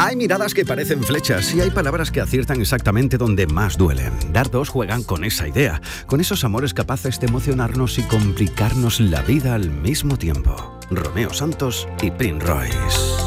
Hay miradas que parecen flechas y hay palabras que aciertan exactamente donde más duelen. Dardos juegan con esa idea, con esos amores capaces de emocionarnos y complicarnos la vida al mismo tiempo. Romeo Santos y Prince Royce.